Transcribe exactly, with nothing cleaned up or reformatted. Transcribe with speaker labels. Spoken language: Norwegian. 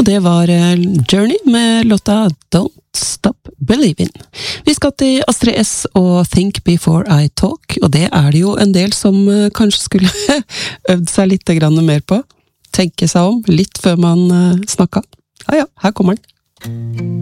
Speaker 1: Og det var Journey med låta Don't Stop Believin'. Vi skal til Astrid S og Think Before I Talk, og det er det jo en del som kanskje skulle øvd seg litt grann mer på. Tenke seg om litt før man snakka. Ja ja, her kommer den.